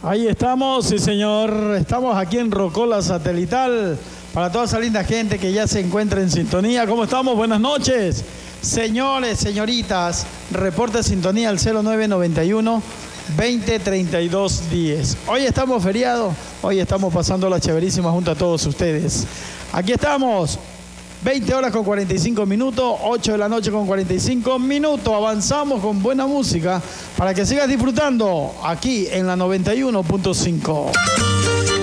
Ahí estamos, sí señor, estamos aquí en Rocola Satelital, para toda esa linda gente que ya se encuentra en sintonía. ¿Cómo estamos? Buenas noches. Señores, señoritas, reporte de sintonía al 0991 20 32 10. Hoy estamos feriados, hoy estamos pasando la chéverísima junto a todos ustedes. Aquí estamos, 20 horas con 45 minutos, 8 de la noche con 45 minutos. Avanzamos con buena música para que sigas disfrutando aquí en la 91.5.